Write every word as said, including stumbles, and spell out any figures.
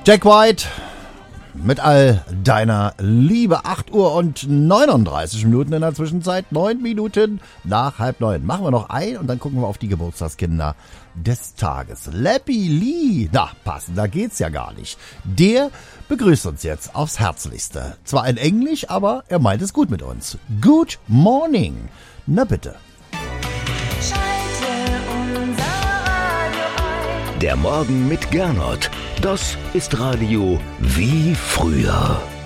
Jack White mit all deiner Liebe. acht Uhr und neununddreißig Minuten in der Zwischenzeit. neun Minuten nach halb neun. Machen wir noch ein und dann gucken wir auf die Geburtstagskinder des Tages. Lappy Lee, na, passender geht's ja gar nicht. Der begrüßt uns jetzt aufs Herzlichste. Zwar in Englisch, aber er meint es gut mit uns. Good morning. Na bitte. Der Morgen mit Gernot. Das ist Radio wie früher.